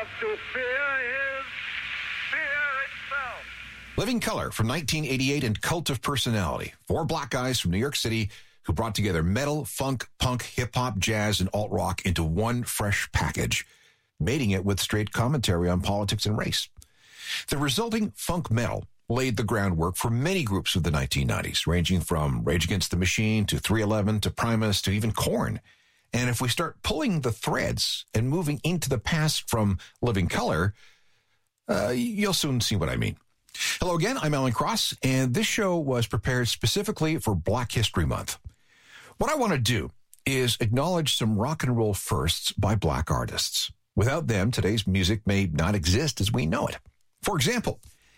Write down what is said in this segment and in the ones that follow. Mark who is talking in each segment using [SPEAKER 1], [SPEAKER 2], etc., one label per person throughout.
[SPEAKER 1] have to fear is fear itself.
[SPEAKER 2] Living Colour from 1988 and Cult of Personality. Four black guys from New York City who brought together metal, funk, punk, hip-hop, jazz, and alt-rock into one fresh package, mating it with straight commentary on politics and race. The resulting funk metal laid the groundwork for many groups of the 1990s, ranging from Rage Against the Machine to 311 to Primus to even Korn. And if we start pulling the threads and moving into the past from Living Colour, you'll soon see what I mean. Hello again, I'm Alan Cross, and this show was prepared specifically for Black History Month. What I want to do is acknowledge some rock and roll firsts by black artists. Without them, today's music may not exist as we know it. For example,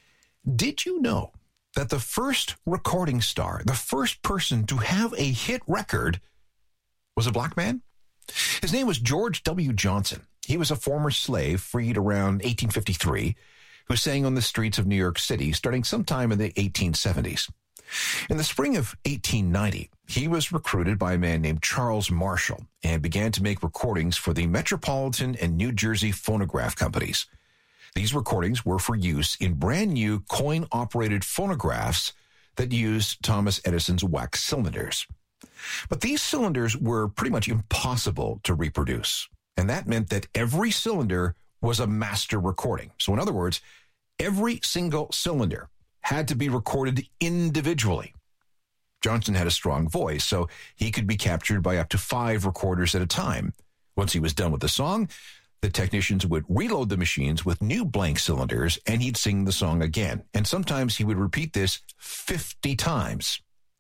[SPEAKER 2] did you know that the first recording star, the first person to have a hit record, was a black man? His name was George W. Johnson. He was a former slave freed around 1853 who sang on the streets of New York City starting sometime in the 1870s. In the spring of 1890, he was recruited by a man named Charles Marshall and began to make recordings for the Metropolitan and New Jersey phonograph companies. These recordings were for use in brand new coin-operated phonographs that used Thomas Edison's wax cylinders. But these cylinders were pretty much impossible to reproduce, and that meant that every cylinder was a master recording. So in other words, every single cylinder had to be recorded individually. Johnson had a strong voice, so he could be captured by up to 5 recorders at a time. Once he was done with the song, the technicians would reload the machines with new blank cylinders, and he'd sing the song again. And sometimes he would repeat this 50 times.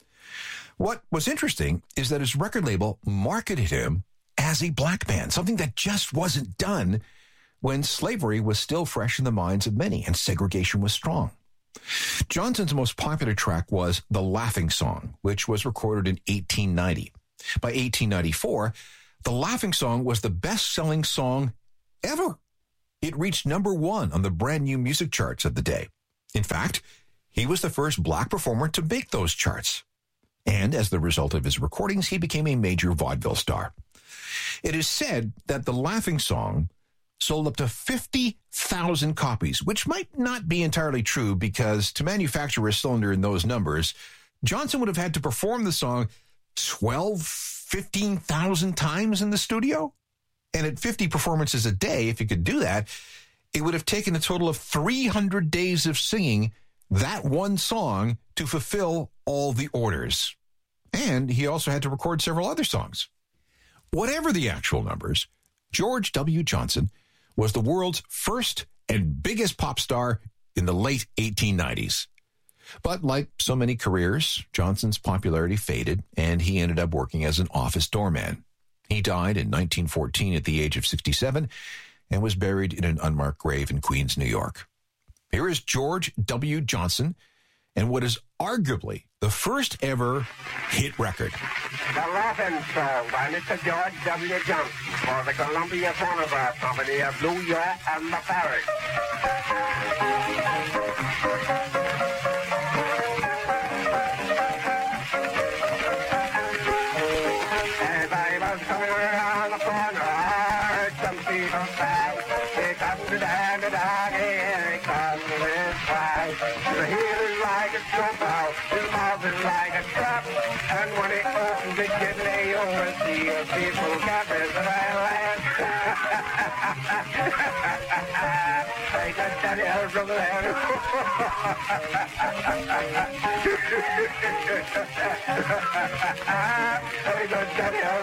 [SPEAKER 2] What was interesting is that his record label marketed him as a black man, something that just wasn't done when slavery was still fresh in the minds of many and segregation was strong. Johnson's most popular track was The Laughing Song, which was recorded in 1890. By 1894, The Laughing Song was the best-selling song ever. It reached number 1 on the brand new music charts of the day. In fact, he was the first black performer to make those charts. And as the result of his recordings, he became a major vaudeville star. It is said that The Laughing Song sold up to 50,000 copies, which might not be entirely true because to manufacture a cylinder in those numbers, Johnson would have had to perform the song 15,000 times in the studio. And at 50 performances a day, if he could do that, it would have taken a total of 300 days of singing that one song to fulfill all the orders. And he also had to record several other songs. Whatever the actual numbers, George W. Johnson was the world's first and biggest pop star in the late 1890s. But like so many careers, Johnson's popularity faded, and he ended up working as an office doorman. He died in 1914 at the age of 67 and was buried in an unmarked grave in Queens, New York. Here is George W. Johnson and what is arguably the first ever hit record.
[SPEAKER 1] The Laughing Song by Mr. George W. Johnson for the Columbia Phonograph Company of New York and the Paris. As I was coming around the corner, I heard some people say, "Here comes the dog, here comes his wife. The heel is like a stroke, his mouth is like a trap, and when he opens it, you lay over see a people cappers and I laugh." I got that air from there. I got that air